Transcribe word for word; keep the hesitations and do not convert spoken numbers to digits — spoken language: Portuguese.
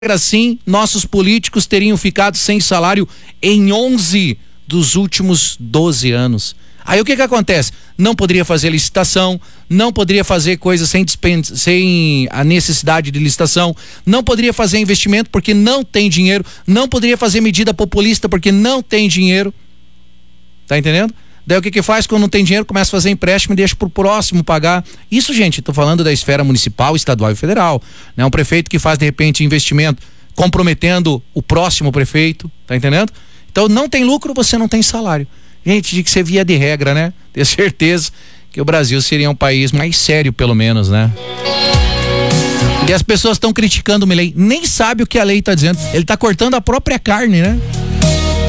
assim, nossos políticos teriam ficado sem salário em onze dos últimos doze anos. Aí o que que acontece? Não poderia fazer licitação, não poderia fazer coisas sem, dispens- sem a necessidade de licitação, não poderia fazer investimento porque não tem dinheiro, não poderia fazer medida populista porque não tem dinheiro. Tá entendendo? Daí o que que faz quando não tem dinheiro? Começa a fazer empréstimo e deixa pro próximo pagar. Isso, gente, tô falando da esfera municipal, estadual e federal, né? Um prefeito que faz de repente investimento comprometendo o próximo prefeito, tá entendendo? Então não tem lucro, você não tem salário. Gente, de que você via de regra, né? Tenho certeza que o Brasil seria um país mais sério, pelo menos, né? E as pessoas estão criticando o Milei, nem sabe o que a lei tá dizendo. Ele tá cortando a própria carne, né?